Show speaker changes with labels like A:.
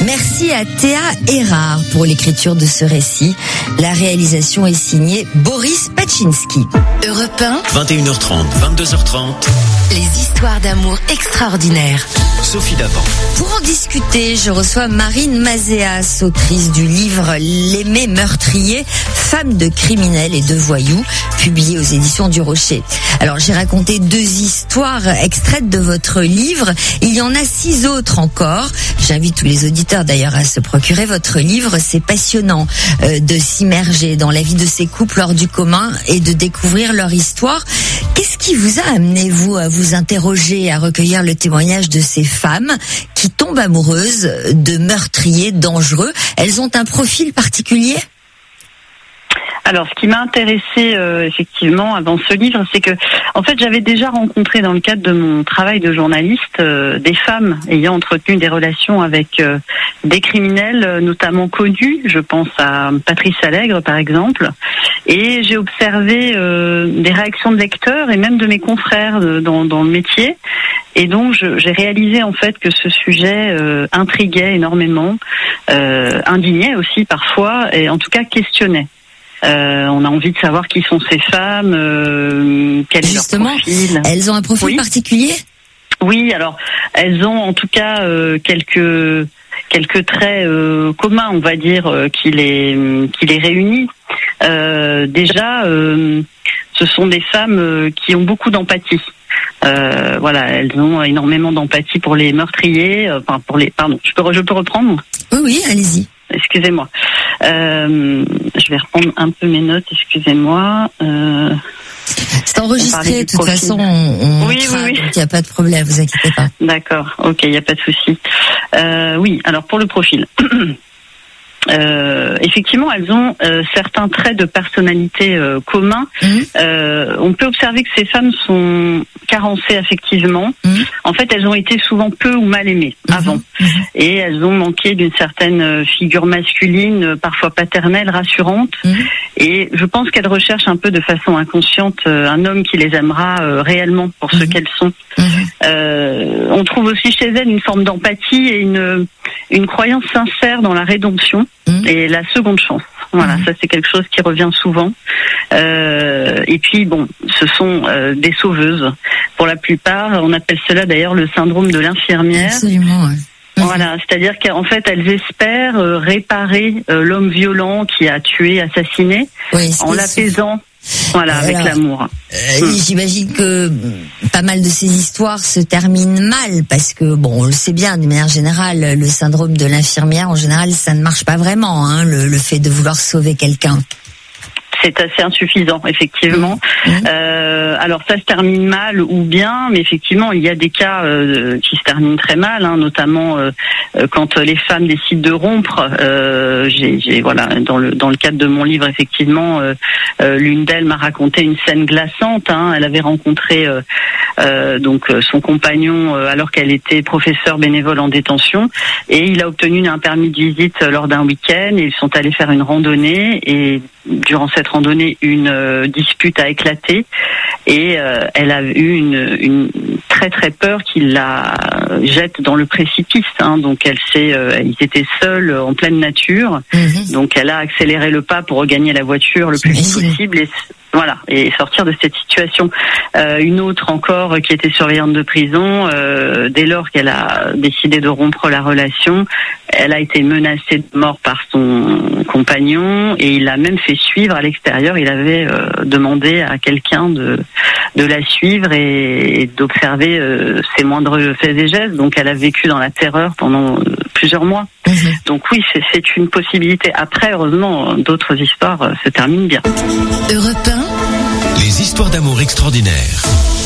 A: Merci à Théa Erard pour l'écriture de ce récit. La réalisation est signée Boris Paczynski. Europe 1,
B: 21h30, 22h30.
A: les histoires d'amour extraordinaires.
B: Sophie Davant.
A: Pour en discuter, je reçois Marine Mazéas, autrice du livre L'Aimé meurtrier, femme de criminels et de voyous, publié aux éditions du Rocher. Alors, j'ai raconté 2 histoires extraites de votre livre. Il y en a 6 autres encore. J'invite tous les auditeurs d'ailleurs à se procurer votre livre. C'est passionnant de s'immerger dans la vie de ces couples hors du commun et de découvrir leur histoire. Qu'est-ce qui vous a amené, vous, à vous interroger, à recueillir le témoignage de ces femmes qui tombent amoureuses de meurtriers dangereux? Elles ont un profil particulier ?
C: Alors, ce qui m'a intéressée effectivement avant ce livre, c'est que, en fait, j'avais déjà rencontré dans le cadre de mon travail de journaliste des femmes ayant entretenu des relations avec des criminels, notamment connus. Je pense à Patrice Allègre, par exemple. Et j'ai observé des réactions de lecteurs et même de mes confrères dans le métier. Et donc, j'ai réalisé en fait que ce sujet intriguait énormément, indignait aussi parfois, et en tout cas questionnait. On a envie de savoir qui sont ces femmes, quel est leur profil.
A: Elles ont un profil particulier ?
C: Oui, alors elles ont en tout cas quelques traits communs, on va dire, qui les réunit. Déjà, ce sont des femmes qui ont beaucoup d'empathie. Voilà, elles ont énormément d'empathie pour les meurtriers. Pardon, je peux reprendre ?
A: Oui, allez-y.
C: Excusez-moi. Je vais reprendre un peu mes notes, excusez-moi.
A: C'est enregistré, de toute façon, on
C: oui.
A: donc il n'y a pas de problème, vous inquiétez pas.
C: D'accord, ok, il n'y a pas de souci. Oui, alors pour le profil. Effectivement, elles ont certains traits de personnalité communs. On peut observer que ces femmes sont carencées affectivement. En fait, elles ont été souvent peu ou mal aimées avant. Et elles ont manqué d'une certaine figure masculine, parfois paternelle, rassurante. Et je pense qu'elles recherchent un peu de façon inconsciente un homme qui les aimera réellement pour ce qu'elles sont. On trouve aussi chez elles une forme d'empathie et une croyance sincère dans la rédemption et la seconde chance. Voilà, ça c'est quelque chose qui revient souvent. Et puis bon, ce sont des sauveuses. Pour la plupart, on appelle cela d'ailleurs le syndrome de l'infirmière.
A: Absolument, ouais.
C: Voilà, c'est-à-dire qu'en fait, elles espèrent réparer l'homme violent qui a tué, assassiné, en l'apaisant. Voilà, avec l'amour.
A: J'imagine que pas mal de ces histoires se terminent mal parce que, bon, on le sait bien, de manière générale, le syndrome de l'infirmière, en général, ça ne marche pas vraiment, hein, le fait de vouloir sauver quelqu'un.
C: C'est assez insuffisant, effectivement. Alors ça se termine mal ou bien, mais effectivement il y a des cas qui se terminent très mal, hein, notamment quand les femmes décident de rompre. Voilà, dans le cadre de mon livre, effectivement, l'une d'elles m'a raconté une scène glaçante. Hein. Elle avait rencontré donc son compagnon alors qu'elle était professeure bénévole en détention, et il a obtenu un permis de visite lors d'un week-end. Et ils sont allés faire une randonnée, et durant cette randonnée, une dispute a éclaté, et elle a eu une très très peur qu'il la jette dans le précipice. Hein. Donc ils étaient seuls en pleine nature. Donc elle a accéléré le pas pour regagner la voiture le plus vite possible et sortir de cette situation. Une autre encore qui était surveillante de prison, dès lors qu'elle a décidé de rompre la relation, elle a été menacée de mort par son compagnon, et il l'a même fait suivre à l'extérieur. Il avait demandé à quelqu'un de la suivre et d'observer ses moindres faits et gestes. Donc elle a vécu dans la terreur pendant plusieurs mois. Donc oui, c'est une possibilité. Après, heureusement, d'autres histoires se terminent bien.
A: Europe 1.
B: Les histoires d'amour extraordinaires.